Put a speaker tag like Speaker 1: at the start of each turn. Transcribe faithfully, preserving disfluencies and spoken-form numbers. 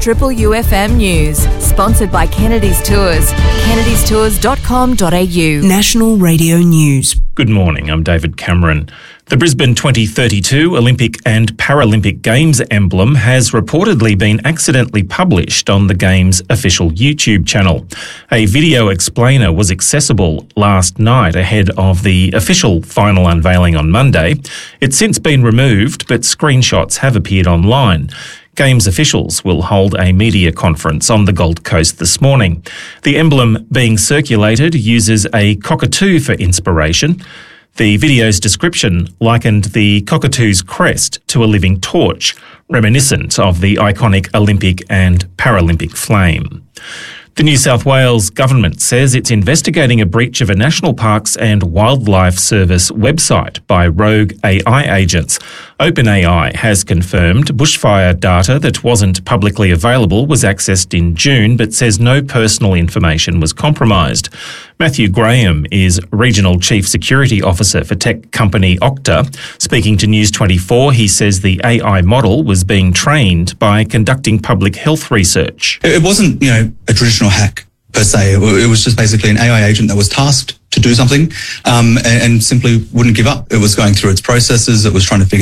Speaker 1: Triple U F M News, sponsored by Kennedy's Tours. kennedys tours dot com dot a u.
Speaker 2: National Radio News.
Speaker 3: Good morning, I'm David Cameron. The Brisbane twenty thirty-two Olympic and Paralympic Games emblem has reportedly been accidentally published on the Games official YouTube channel. A video explainer was accessible last night ahead of the official final unveiling on Monday. It's since been removed, but screenshots have appeared online. Games officials will hold a media conference on the Gold Coast this morning. The emblem being circulated uses a cockatoo for inspiration. The video's description likened the cockatoo's crest to a living torch, reminiscent of the iconic Olympic and Paralympic flame. The New South Wales government says it's investigating a breach of a National Parks and Wildlife Service website by rogue A I agents. OpenAI has confirmed bushfire data that wasn't publicly available was accessed in June, but says no personal information was compromised. Matthew Graham is Regional Chief Security Officer for tech company Okta. Speaking to News twenty-four, he says the A I model was being trained by conducting public health research.
Speaker 4: It wasn't, you know, a traditional hack per se. It was just basically an A I agent that was tasked to do something um, and, and simply wouldn't give up. It was going through its processes. It was trying to figure